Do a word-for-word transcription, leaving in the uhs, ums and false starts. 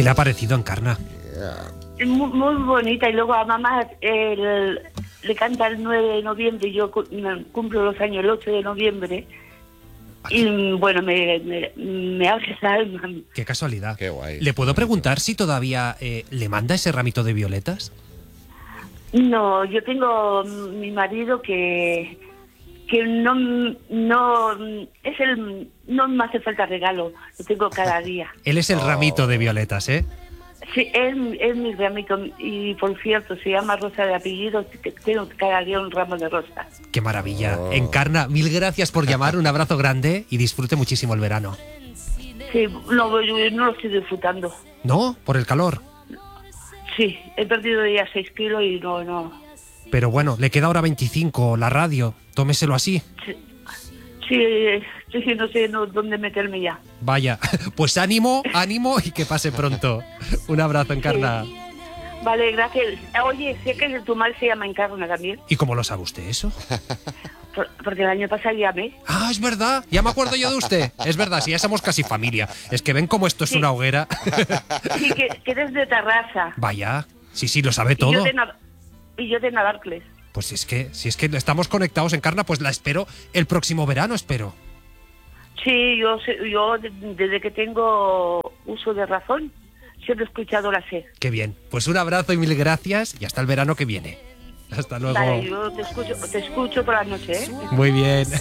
¿Qué le ha parecido, Encarna? Es muy, muy bonita. Y luego a mamá el, le canta el nueve de noviembre y yo cu- cumplo los años el ocho de noviembre. Y bueno, me, me, me abre esa alma. Qué casualidad. Qué guay. ¿Le puedo preguntar si todavía eh, le manda ese ramito de violetas? No, yo tengo mi marido que que no no es el no me hace falta regalo, lo tengo cada día. Él es el Oh. ramito de violetas, ¿eh? Sí, es, es mi ramito y por cierto se llama Rosa de apellido, que tengo cada día un ramo de rosas. Qué maravilla. Oh. Encarna, mil gracias por llamar, un abrazo grande y disfrute muchísimo el verano. Sí, no, yo no lo estoy disfrutando. ¿No? Por el calor. Sí, he perdido ya seis kilos y no, no. Pero bueno, le queda ahora veinticinco, la radio. Tómeselo así. Sí, sí estoy que no sé no, dónde meterme ya. Vaya, pues ánimo, ánimo y que pase pronto. Un abrazo, Encarna. Sí. Vale, gracias. Oye, sé que tu mal se llama Encarna también, ¿Y cómo lo sabe usted eso? por- porque el año pasado llamé. Ah, es verdad, ya me acuerdo yo de usted. Es verdad, si ya somos casi familia. Es que ven cómo esto es Sí. una hoguera. Sí, que, que eres de Tarrasa. Vaya, sí, sí, lo sabe Y yo todo. de, Nav- y yo de Navarcles. Pues si es que, si es que estamos conectados, Encarna, pues la espero el próximo verano, espero. Sí, yo, sé- yo de- desde que tengo uso de razón, siempre he escuchado la sed. Qué bien. Pues un abrazo y mil gracias y hasta el verano que viene. Hasta luego. Vale, yo te escucho, te escucho por la noche, ¿eh? Muy bien.